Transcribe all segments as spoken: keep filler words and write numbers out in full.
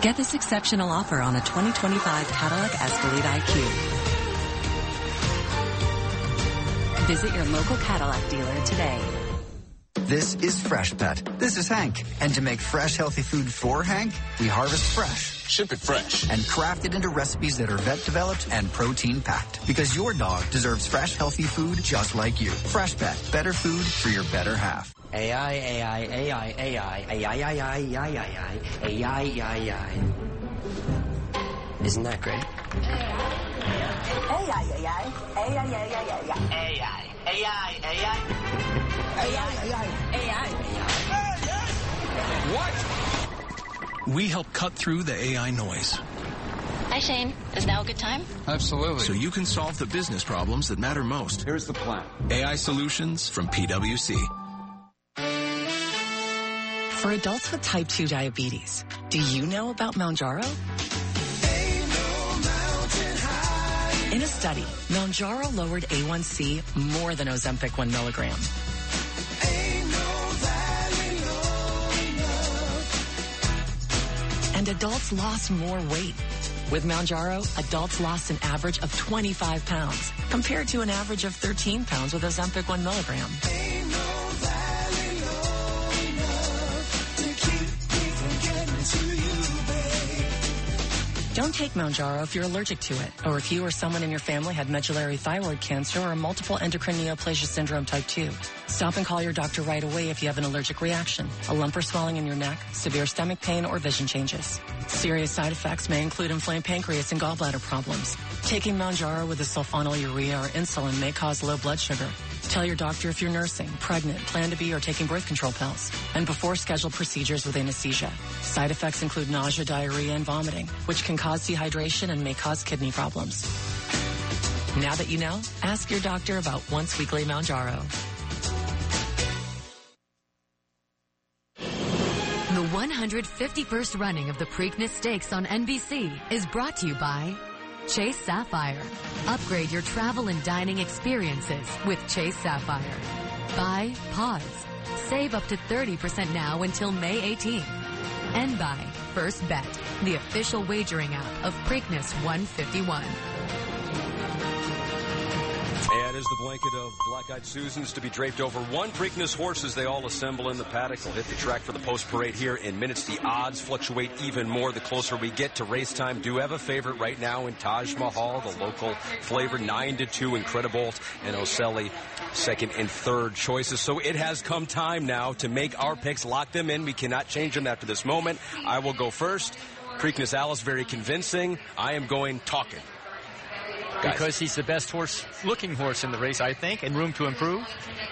Get this exceptional offer on a twenty twenty-five Cadillac Escalade I Q. Visit your local Cadillac dealer today. This is Freshpet. This is Hank. And to make fresh, healthy food for Hank, we harvest fresh. Ship it fresh. And craft it into recipes that are vet-developed and protein-packed. Because your dog deserves fresh, healthy food just like you. Freshpet. Better food for your better half. A I, A I, A I, A I, A I, A I, A I, A I, A I, A I, A I. Isn't that great? A I, A I, A I, A I, A I, A I, A I, A I, A I. A I, A I, What? We help cut through the A I noise. Hi, Shane. Is now a good time? Absolutely. So you can solve the business problems that matter most. Here's the plan. A I Solutions from P W C. For adults with type two diabetes, do you know about Mounjaro? In a study, Mounjaro lowered A one C more than Ozempic one milligram. And adults lost more weight. With Mounjaro, adults lost an average of twenty-five pounds, compared to an average of thirteen pounds with Ozempic one milligram. Don't take Mounjaro if you're allergic to it, or if you or someone in your family had medullary thyroid cancer or multiple endocrine neoplasia syndrome type two. Stop and call your doctor right away if you have an allergic reaction, a lump or swelling in your neck, severe stomach pain, or vision changes. Serious side effects may include inflamed pancreas and gallbladder problems. Taking Mounjaro with a sulfonylurea or insulin may cause low blood sugar. Tell your doctor if you're nursing, pregnant, plan to be, or taking birth control pills. And before scheduled procedures with anesthesia. Side effects include nausea, diarrhea, and vomiting, which can cause dehydration and may cause kidney problems. Now that you know, ask your doctor about once weekly Mounjaro. The one hundred fifty-first running of the Preakness Stakes on N B C is brought to you by Chase Sapphire. Upgrade your travel and dining experiences with Chase Sapphire. By Pause. Save up to thirty percent now until May eighteenth. And by First Bet, the official wagering app of Preakness one fifty-one. And as the blanket of black-eyed Susans to be draped over one Preakness horse as they all assemble in the paddock will hit the track for the post-parade here in minutes. The odds fluctuate even more the closer we get to race time. Do have a favorite right now in Taj Mahal, the local flavor, nine to two, Incredibolt and Oselli, second and third choices. So it has come time now to make our picks, lock them in. We cannot change them after this moment. I will go first. Preakness Alice, very convincing. I am going Talking. Guys. Because he's the best horse-looking horse in the race, I think, and room to improve.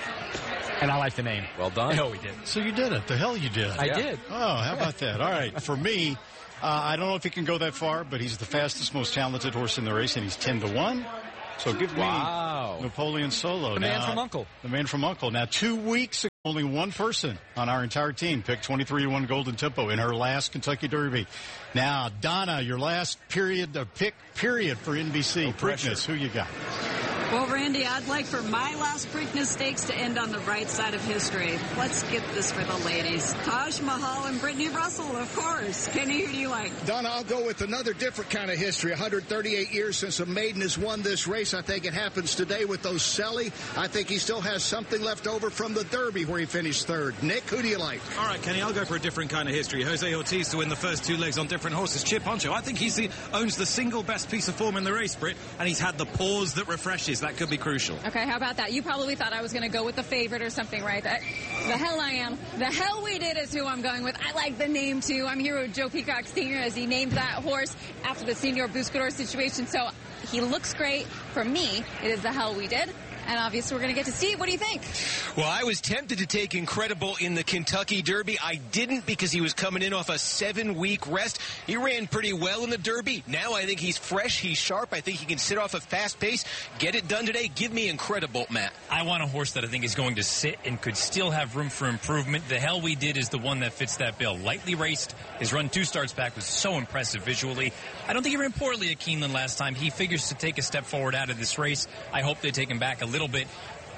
And I like the name. Well done. I know we did. So you did it. The hell you did. I yeah. did. Oh, how about that? All right. For me, uh, I don't know if he can go that far, but he's the fastest, most talented horse in the race, and he's ten to one. So give me wow. Napoleon Solo. The now, man from Uncle. The man from Uncle. Now, two weeks ago, only one person on our entire team picked twenty-three to one Golden Tempo in her last Kentucky Derby. Now, Donna, your last period of pick period for N B C. No Preakness, who you got? Well, Randy, I'd like for my last Preakness Stakes to end on the right side of history. Let's get this for the ladies. Taj Mahal and Brittany Russell, of course. Kenny, who do you like? Donna, I'll go with another different kind of history. one hundred thirty-eight years since a maiden has won this race. I think it happens today with Oselli. I think he still has something left over from the Derby where he finished third. Nick, who do you like? All right, Kenny, I'll go for a different kind of history. Jose Ortiz to win the first two legs on different horses. Chip Honcho, I think he owns the single best piece of form in the race, Britt, and he's had the pause that refreshes. That could be crucial. Okay, how about that? You probably thought I was going to go with the favorite or something, right? That, the hell I am. The hell we did is who I'm going with. I like the name, too. I'm here with Joe Peacock Senior as he named that horse after the Senior Buscador situation. So he looks great. For me, it is the hell we did. And obviously, we're going to get to see. What do you think? Well, I was tempted to take Incredible in the Kentucky Derby. I didn't because he was coming in off a seven-week rest. He ran pretty well in the Derby. Now I think he's fresh. He's sharp. I think he can sit off a fast pace, get it done today. Give me Incredible, Matt. I want a horse that I think is going to sit and could still have room for improvement. The Hell We Did is the one that fits that bill. Lightly raced. His run two starts back was so impressive visually. I don't think he ran poorly at Keeneland last time. He figures to take a step forward out of this race. I hope they take him back a little bit.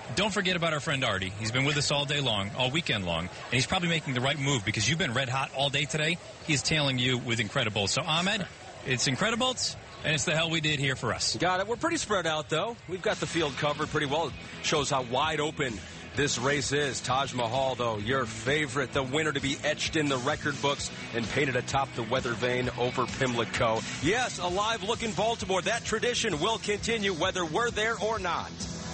don't forget about our friend Artie. He's been with us all day long, all weekend long, and he's probably making the right move because you've been red hot all day today. He's tailing you with Incredibolts. So, Ahmed, it's Incredibolts, and it's the hell we did here for us. Got it. We're pretty spread out, though. We've got the field covered pretty well. It shows how wide open this race is. Taj Mahal, though, your favorite, the winner to be etched in the record books and painted atop the weather vane over Pimlico. Yes, a live look in Baltimore. That tradition will continue whether we're there or not.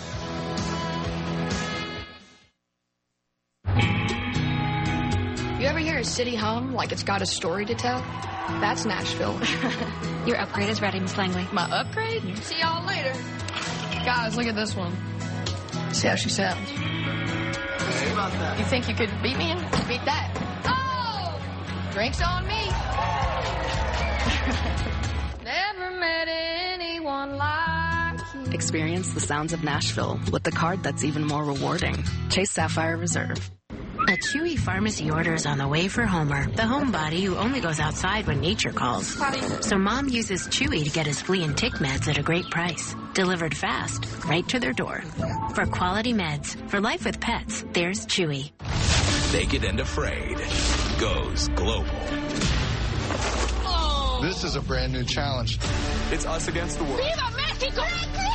You ever hear a city hum like it's got a story to tell? That's Nashville. Your upgrade is ready, Miss Langley. My upgrade? See y'all later. Guys, look at this one. See how she sounds. You think you could beat me? Beat that. Oh! Drinks on me. Never met anyone like you. Experience the sounds of Nashville with the card that's even more rewarding. Chase Sapphire Reserve. A Chewy pharmacy order is on the way for Homer, the homebody who only goes outside when nature calls. So Mom uses Chewy to get his flea and tick meds at a great price. Delivered fast, right to their door. For quality meds, for life with pets, there's Chewy. Naked and Afraid goes global. Oh. This is a brand new challenge. It's us against the world. Viva Mexico!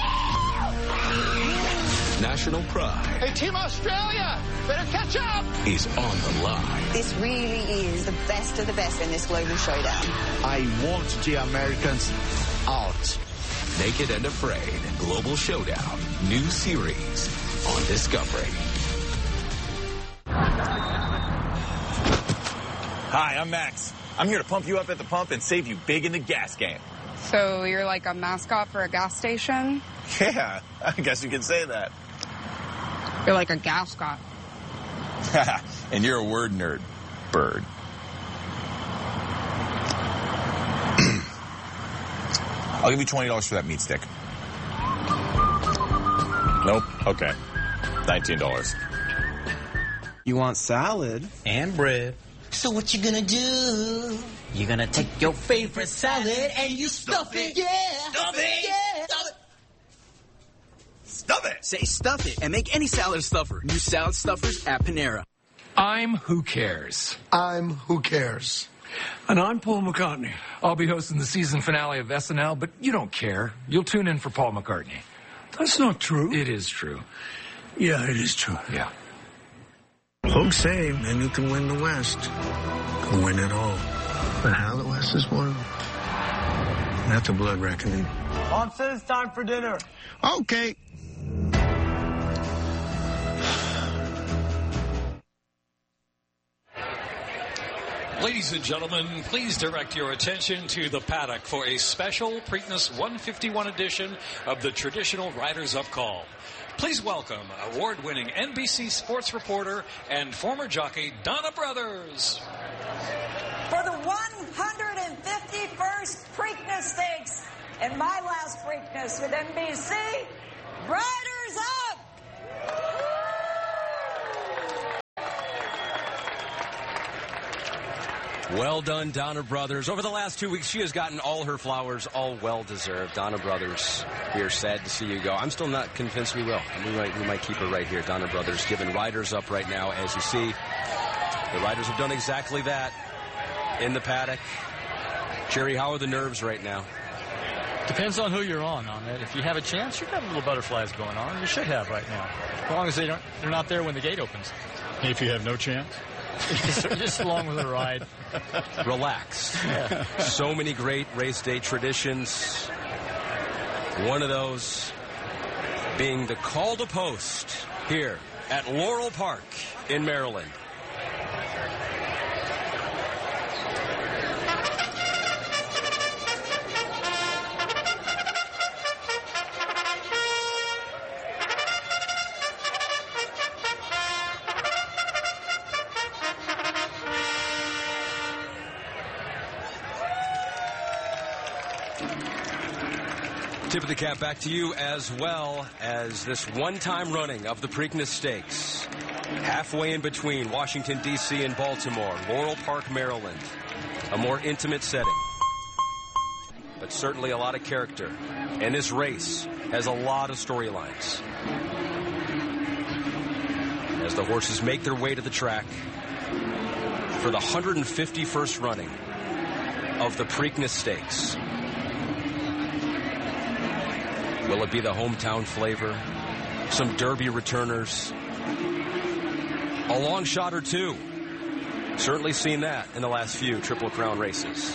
National pride. Hey, Team Australia, better catch up. Is on the line. This really is the best of the best in this global showdown. I want the Americans out. Naked and Afraid, Global Showdown, new series on Discovery. Hi, I'm Max. I'm here to pump you up at the pump and save you big in the gas game. So you're like a mascot for a gas station? Yeah, I guess you could say that. You're like a gascot. And you're a word nerd, bird. I'll give you twenty dollars for that meat stick. Nope. Okay. nineteen dollars. You want salad? And bread. So what you gonna do? You're gonna take your favorite salad and you stuff it. Yeah. Stuff it. Yeah. Stuff it. Stuff it. Say stuff it and make any salad a stuffer. New salad stuffers at Panera. I'm Who Cares. I'm Who Cares. And I'm Paul McCartney. I'll be hosting the season finale of S N L, but you don't care. You'll tune in for Paul McCartney. That's not true. It is true. Yeah, it is true. Yeah. Folks say men who can win the West can win it all. But how the West is won, that's a blood reckoning. Mom says it's time for dinner. Okay. Ladies and gentlemen, please direct your attention to the paddock for a special Preakness one fifty-one edition of the traditional Riders Up Call. Please welcome award-winning N B C sports reporter and former jockey Donna Brothers. For the one hundred fifty-first Preakness Stakes and my last Preakness with N B C, Riders Up! Well done, Donna Brothers. Over the last two weeks, she has gotten all her flowers, all well-deserved. Donna Brothers, we are sad to see you go. I'm still not convinced we will. We might, we might keep her right here. Donna Brothers giving Riders Up right now. As you see, the Riders have done exactly that in the paddock. Jerry, how are the nerves right now? Depends on who you're on, Ahmed. If you have a chance, you've got little butterflies going on. You should have right now. As long as they don't, they're not there when the gate opens. If you have no chance? just, just along with the ride. Relaxed. Yeah. So many great race day traditions. One of those being the call to post here at Laurel Park in Maryland. Tip of the cap back to you, as well as this one-time running of the Preakness Stakes. Halfway in between Washington, D C and Baltimore, Laurel Park, Maryland. A more intimate setting, but certainly a lot of character. And this race has a lot of storylines. as the horses make their way to the track for the one hundred fifty-first running of the Preakness Stakes. Will it be the hometown flavor? Some Derby returners? A long shot or two? Certainly seen that in the last few Triple Crown races.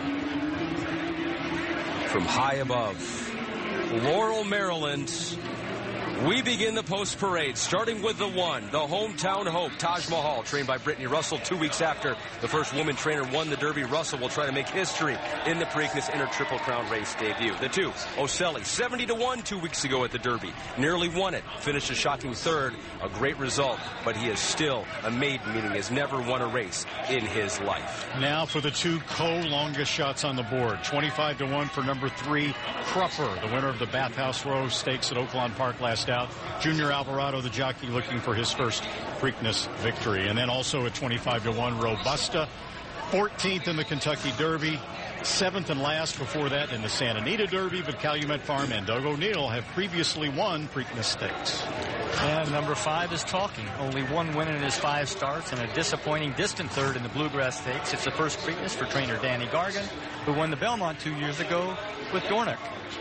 From high above Laurel, Maryland, we begin the post parade, starting with the one, the hometown hope, Taj Mahal, trained by Brittany Russell. Two weeks after the first woman trainer won the Derby, Russell will try to make history in the Preakness Inter Triple Crown race debut. The two, Oselli, seventy to one two weeks ago at the Derby. Nearly won it, finished a shocking third, a great result, but he is still a maiden, meaning he has never won a race in his life. Now for the two co-longest shots on the board. twenty-five to one for number three, Crupper, the winner of the Bathhouse Row Stakes at Oaklawn Park last out. Junior Alvarado, the jockey, looking for his first Preakness victory. And then also at twenty-five to one, Robusta, fourteenth in the Kentucky Derby, seventh and last before that in the Santa Anita Derby, but Calumet Farm and Doug O'Neill have previously won Preakness Stakes. And number five is talking. Only one win in his five starts and a disappointing distant third in the Bluegrass Stakes. It's the first Preakness for trainer Danny Gargan, who won the Belmont two years ago with Dornick.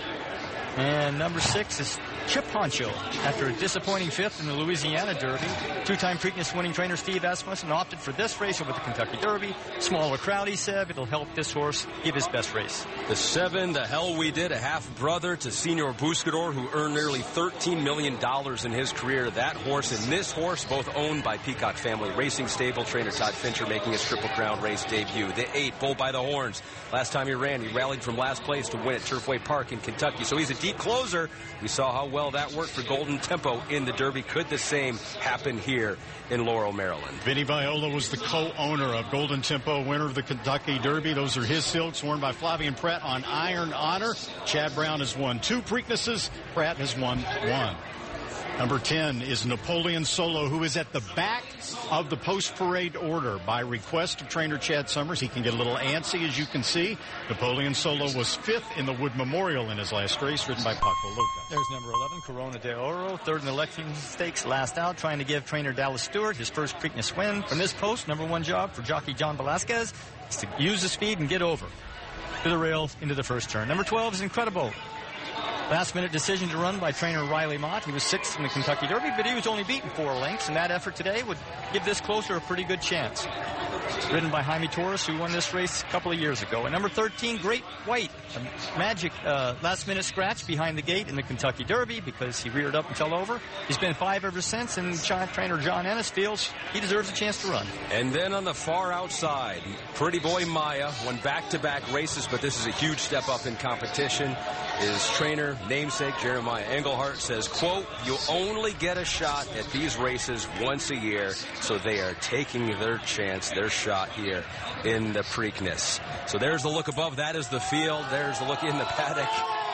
And number six is Chip Honcho. After a disappointing fifth in the Louisiana Derby, two-time Preakness winning trainer Steve Asmussen opted for this race over the Kentucky Derby. Smaller crowd, he said. It'll help this horse give his best race. The seven, the hell we did, a half-brother to Senior Buscador, who earned nearly thirteen million dollars in his career. That horse and this horse, both owned by Peacock Family Racing Stable. Trainer Todd Fincher making his Triple Crown race debut. The eight, Bull by the Horns. Last time he ran, he rallied from last place to win at Turfway Park in Kentucky. So he's a deep closer. We saw how well that worked for Golden Tempo in the Derby. Could the same happen here in Laurel, Maryland? Vinny Viola was the co-owner of Golden Tempo, winner of the Kentucky Derby. Those are his silks worn by Flavian Pratt on Iron Honor. Chad Brown has won two Preaknesses. Pratt has won one. Number ten is Napoleon Solo, who is at the back of the post-parade order by request of trainer Chad Summers. He can get a little antsy, as you can see. Napoleon Solo was fifth in the Wood Memorial in his last race, ridden by Paco Luca. There's number eleven, Corona de Oro, third in the Lexington Stakes, last out, trying to give trainer Dallas Stewart his first Preakness win. From this post, number one job for jockey John Velasquez is to use the speed and get over to the rail into the first turn. Number twelve is Incredible. Last-minute decision to run by trainer Riley Mott. He was sixth in the Kentucky Derby, but he was only beaten four lengths, and that effort today would give this closer a pretty good chance. Ridden by Jaime Torres, who won this race a couple of years ago. And number thirteen, Great White, a magic uh, last-minute scratch behind the gate in the Kentucky Derby because he reared up and fell over. He's been five ever since, and John, trainer John Ennis feels he deserves a chance to run. And then on the far outside, Pretty Boy Maya won back-to-back races, but this is a huge step up in competition. His trainer, namesake Jeremiah Engelhart, says, quote, you only get a shot at these races once a year, so they are taking their chance, their shot here in the Preakness. So there's the look above. That is the field. There's the look in the paddock.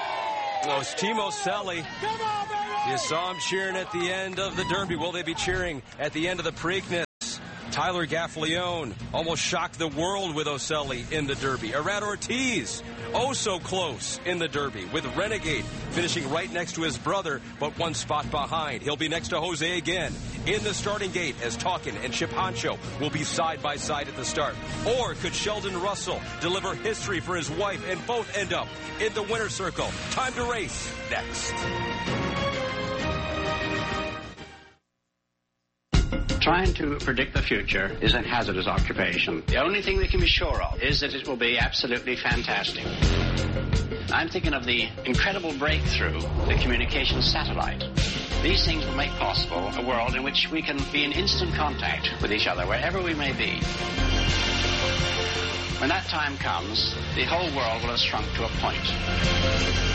Oh, it's Timo Selly. You saw him cheering at the end of the Derby. Will they be cheering at the end of the Preakness? Tyler Gaffalione almost shocked the world with Oselli in the Derby. Arad Ortiz, oh so close in the Derby, with Renegade finishing right next to his brother, but one spot behind. He'll be next to Jose again in the starting gate as Talkin and Chip Honcho will be side by side at the start. Or could Sheldon Russell deliver history for his wife and both end up in the winner's circle? Time to race next. Trying to predict the future is a hazardous occupation. The only thing we can be sure of is that it will be absolutely fantastic. I'm thinking of the incredible breakthrough, the communications satellite. These things will make possible a world in which we can be in instant contact with each other, wherever we may be. When that time comes, the whole world will have shrunk to a point.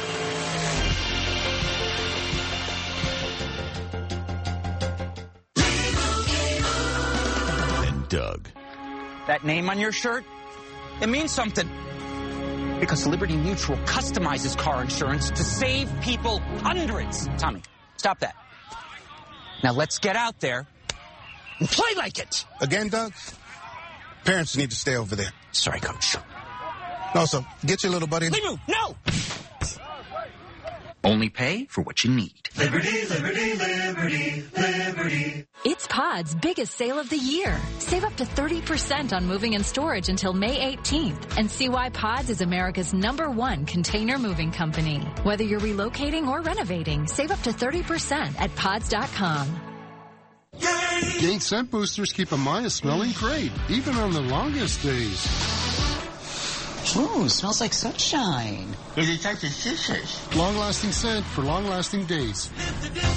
Doug. That name on your shirt, it means something. Because Liberty Mutual customizes car insurance to save people hundreds. Tommy, stop that. Now let's get out there and play like it. Again, Doug? Parents need to stay over there. Sorry, Coach. Also, get your little buddy. Leave me. No! Only pay for what you need. Liberty, liberty, liberty, liberty. It's Pod's biggest sale of the year. Save up to thirty percent on moving and storage until May eighteenth. And see why Pods is America's number one container moving company. Whether you're relocating or renovating, save up to thirty percent at pods dot com. Gain scent boosters keep Amaya smelling great, even on the longest days. Ooh, smells like sunshine. Is it such a scissors? Long-lasting scent for long-lasting days.